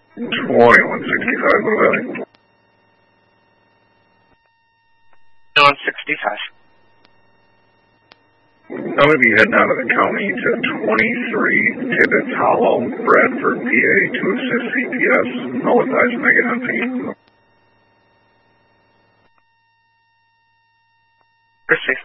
2165, Louis. 165. I'm going to be heading out of the county to 23 Tibbetts Hollow, Bradford, PA, to assist CPS. No advice Megan on me. Proceed.